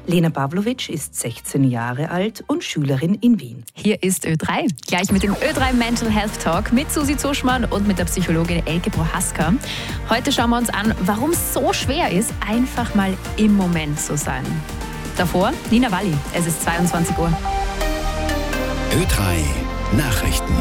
Lena Pavlovic ist 16 Jahre alt und Schülerin in Wien. Hier ist Ö3, gleich mit dem Ö3 Mental Health Talk mit Susi Zuschmann und mit der Psychologin Elke Prohaska. Heute schauen wir uns an, warum es so schwer ist, einfach mal im Moment zu sein. Davor Nina Walli, es ist 22 Uhr. Ö3 Nachrichten.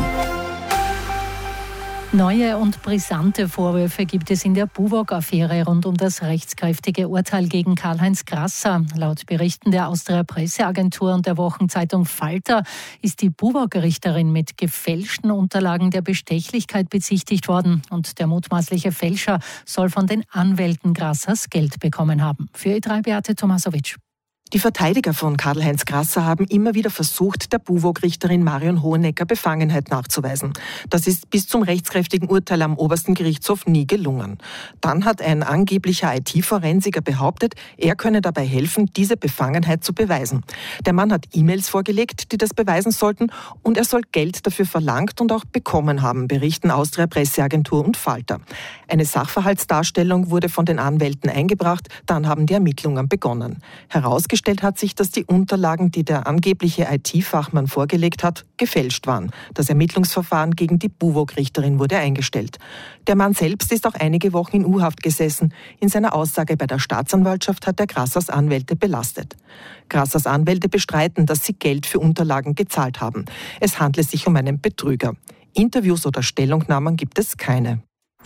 Neue und brisante Vorwürfe gibt es in der Buwog-Affäre rund um das rechtskräftige Urteil gegen Karl-Heinz Grasser. Laut Berichten der Austria Presseagentur und der Wochenzeitung Falter ist die Buwog-Richterin mit gefälschten Unterlagen der Bestechlichkeit bezichtigt worden. Und der mutmaßliche Fälscher soll von den Anwälten Grassers Geld bekommen haben. Für Ö3 Beate Tomasovic. Die Verteidiger von Karl-Heinz Grasser haben immer wieder versucht, der Buwog-Richterin Marion Hohenecker Befangenheit nachzuweisen. Das ist bis zum rechtskräftigen Urteil am obersten Gerichtshof nie gelungen. Dann hat ein angeblicher IT-Forensiker behauptet, er könne dabei helfen, diese Befangenheit zu beweisen. Der Mann hat E-Mails vorgelegt, die das beweisen sollten, und er soll Geld dafür verlangt und auch bekommen haben, berichten Austria Presseagentur und Falter. Eine Sachverhaltsdarstellung wurde von den Anwälten eingebracht, dann haben die Ermittlungen begonnen. Herausgestellt hat sich, dass die Unterlagen, die der angebliche IT-Fachmann vorgelegt hat, gefälscht waren. Das Ermittlungsverfahren gegen die Buwog-Richterin wurde eingestellt. Der Mann selbst ist auch einige Wochen in U-Haft gesessen. In seiner Aussage bei der Staatsanwaltschaft hat er Grassers Anwälte belastet. Grassers Anwälte bestreiten, dass sie Geld für Unterlagen gezahlt haben. Es handle sich um einen Betrüger. Interviews oder Stellungnahmen gibt es keine.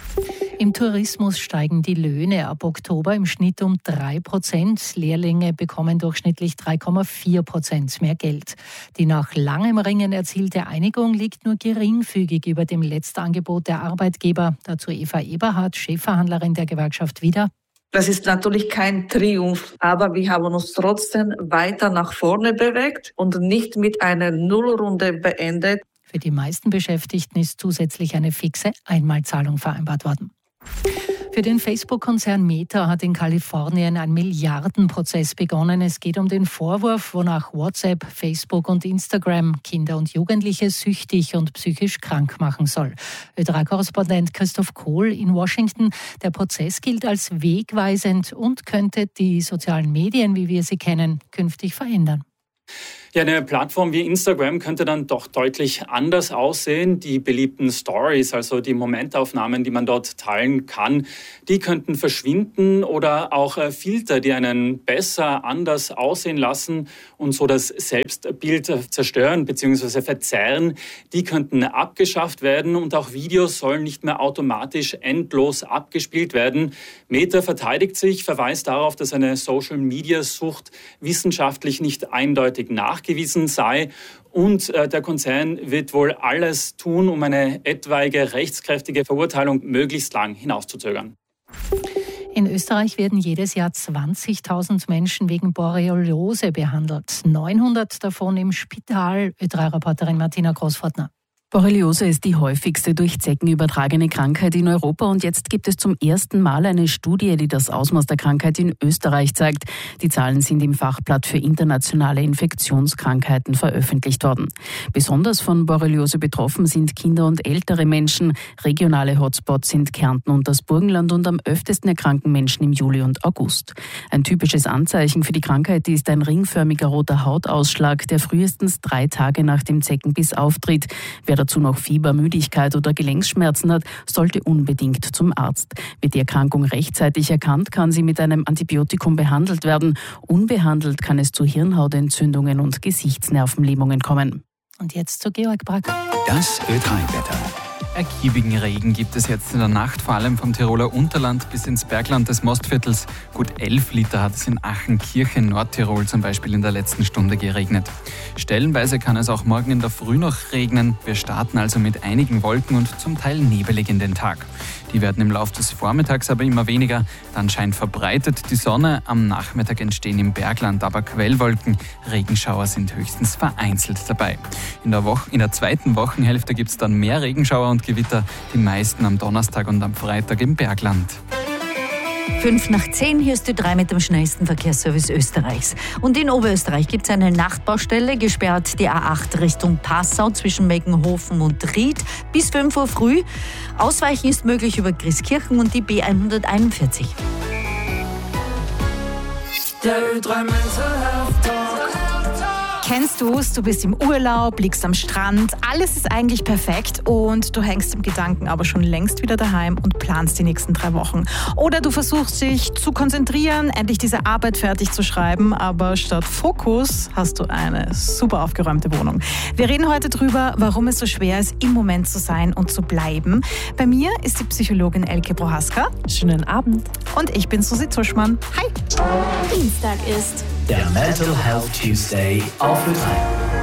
Im Tourismus steigen die Löhne ab Oktober im Schnitt um 3%. Lehrlinge bekommen durchschnittlich 3,4% mehr Geld. Die nach langem Ringen erzielte Einigung liegt nur geringfügig über dem Letztangebot der Arbeitgeber. Dazu Eva Eberhardt, Chefverhandlerin der Gewerkschaft Wieder. Das ist natürlich kein Triumph, aber wir haben uns trotzdem weiter nach vorne bewegt und nicht mit einer Nullrunde beendet. Für die meisten Beschäftigten ist zusätzlich eine fixe Einmalzahlung vereinbart worden. Für den Facebook-Konzern Meta hat in Kalifornien ein Milliardenprozess begonnen. Es geht um den Vorwurf, wonach WhatsApp, Facebook und Instagram Kinder und Jugendliche süchtig und psychisch krank machen soll. Ö3-Korrespondent Christoph Kohl in Washington. Der Prozess gilt als wegweisend und könnte die sozialen Medien, wie wir sie kennen, künftig verändern. Ja, eine Plattform wie Instagram könnte dann doch deutlich anders aussehen. Die beliebten Stories, also die Momentaufnahmen, die man dort teilen kann, die könnten verschwinden oder auch Filter, die einen besser anders aussehen lassen und so das Selbstbild zerstören bzw. verzerren, die könnten abgeschafft werden und auch Videos sollen nicht mehr automatisch endlos abgespielt werden. Meta verteidigt sich, verweist darauf, dass eine Social-Media-Sucht wissenschaftlich nicht eindeutig nachgewiesen sei und der Konzern wird wohl alles tun, um eine etwaige rechtskräftige Verurteilung möglichst lang hinauszuzögern. In Österreich werden jedes Jahr 20.000 Menschen wegen Borreliose behandelt. 900 davon im Spital. Ö3-Reporterin Martina Großfortner. Borreliose ist die häufigste durch Zecken übertragene Krankheit in Europa und jetzt gibt es zum ersten Mal eine Studie, die das Ausmaß der Krankheit in Österreich zeigt. Die Zahlen sind im Fachblatt für internationale Infektionskrankheiten veröffentlicht worden. Besonders von Borreliose betroffen sind Kinder und ältere Menschen. Regionale Hotspots sind Kärnten und das Burgenland und am öftesten erkranken Menschen im Juli und August. Ein typisches Anzeichen für die Krankheit ist ein ringförmiger roter Hautausschlag, der frühestens 3 Tage nach dem Zeckenbiss auftritt. Wer dazu noch Fieber, Müdigkeit oder Gelenkschmerzen hat, sollte unbedingt zum Arzt. Wird die Erkrankung rechtzeitig erkannt, kann sie mit einem Antibiotikum behandelt werden. Unbehandelt kann es zu Hirnhautentzündungen und Gesichtsnervenlähmungen kommen. Und jetzt zu Georg Brack. Das Ö3-Wetter. Ergiebigen Regen gibt es jetzt in der Nacht, vor allem vom Tiroler Unterland bis ins Bergland des Mostviertels. Gut 11 Liter hat es in Achenkirchen, Nordtirol zum Beispiel in der letzten Stunde geregnet. Stellenweise kann es auch morgen in der Früh noch regnen. Wir starten also mit einigen Wolken und zum Teil nebelig in den Tag. Die werden im Laufe des Vormittags aber immer weniger. Dann scheint verbreitet die Sonne. Am Nachmittag entstehen im Bergland aber Quellwolken. Regenschauer sind höchstens vereinzelt dabei. In der zweiten Wochenhälfte gibt es dann mehr Regenschauer und Gewitter. Die meisten am Donnerstag und am Freitag im Bergland. 5:10, hier ist Ö3 mit dem schnellsten Verkehrsservice Österreichs. Und in Oberösterreich gibt es eine Nachtbaustelle, gesperrt die A8 Richtung Passau zwischen Meckenhofen und Ried bis 5 Uhr früh. Ausweichen ist möglich über Grieskirchen und die B141. Der Ö3 Mental Health Talk. Kennst du es? Du bist im Urlaub, liegst am Strand, alles ist eigentlich perfekt und du hängst im Gedanken aber schon längst wieder daheim und planst die nächsten 3 Wochen. Oder du versuchst dich zu konzentrieren, endlich diese Arbeit fertig zu schreiben, aber statt Fokus hast du eine super aufgeräumte Wohnung. Wir reden heute drüber, warum es so schwer ist, im Moment zu sein und zu bleiben. Bei mir ist die Psychologin Elke Prohaska. Schönen Abend. Und ich bin Susi Zuschmann. Hi. Dienstag ist der Mental Health Tuesday auf Ö3.